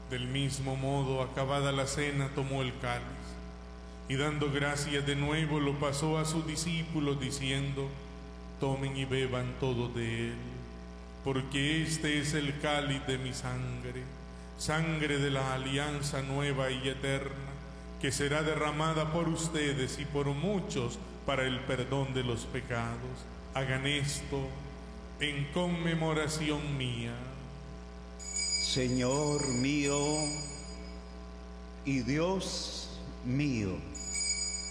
Del mismo modo, acabada la cena, tomó el cáliz, y dando gracias de nuevo, lo pasó a sus discípulos, diciendo: tomen y beban todos de él, porque este es el cáliz de mi sangre, sangre de la alianza nueva y eterna, que será derramada por ustedes y por muchos para el perdón de los pecados. Hagan esto en conmemoración mía. Señor mío y Dios mío.